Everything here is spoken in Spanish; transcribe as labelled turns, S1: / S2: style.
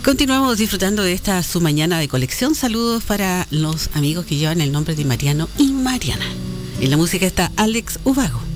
S1: Continuamos disfrutando de esta su mañana de colección. Saludos para los amigos que llevan el nombre de Mariano y Mariana. En la música está Alex Ubago.